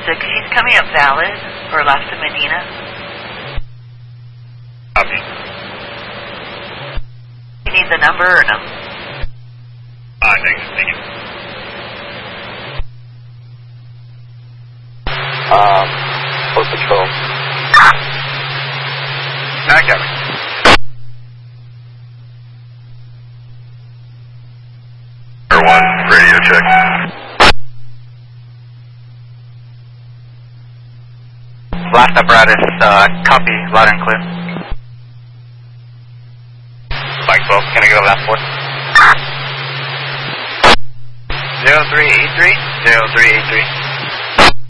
6, she's coming up valid for left to Medina. Copy. You need the number or no? Thanks. Thank you. Post Patrol. Back up. Air 1, radio check. Last apparatus, copy, loud and clear. Mike 12, can I go to last 4? 0383? 0383.